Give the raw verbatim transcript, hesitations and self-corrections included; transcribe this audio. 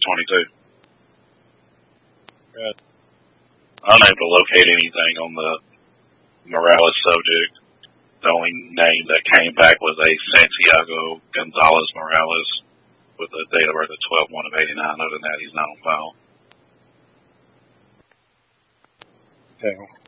twenty-two. Good. Unable to locate anything on the Morales subject. The only name that came back was a Santiago Gonzalez Morales with a date of birth of twelve one of eighty-nine. Other than that, he's not on file. Okay.